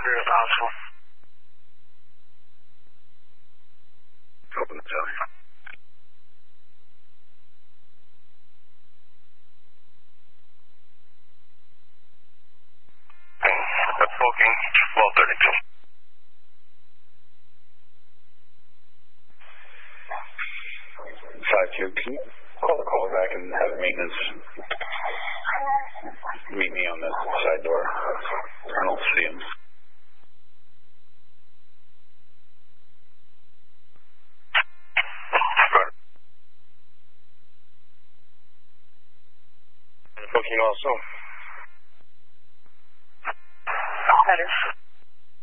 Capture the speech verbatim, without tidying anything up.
hundred if possible. Open the telly. That's booking twelve thirty-two. Five two, can you call the call back and have maintenance meet me on the side door? I don't see him. Booking also. Better.